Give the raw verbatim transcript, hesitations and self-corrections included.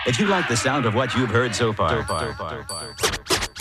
If you like the sound of what you've heard so far, so far, so far, so far.